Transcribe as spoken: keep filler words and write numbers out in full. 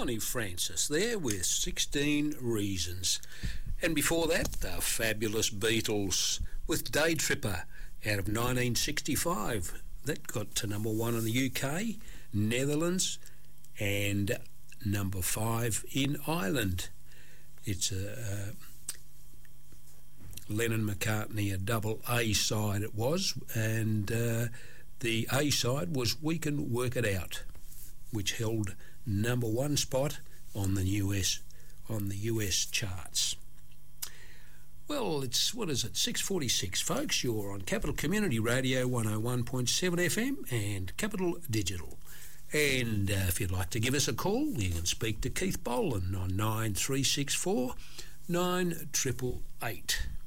Connie Francis there with sixteen Reasons. And before that, the fabulous Beatles with Day Tripper out of nineteen sixty-five. That got to number one in the U K, Netherlands, and number five in Ireland. It's a uh, Lennon-McCartney, a double A side it was, and uh, the A side was We Can Work It Out, which held number one spot on the U S on the U S charts. Well, it's, what is it, six forty-six, folks. You're on Capital Community Radio one oh one point seven F M and Capital Digital. And uh, if you'd like to give us a call, you can speak to Keith Boland on nine three six four, nine eight eight eight.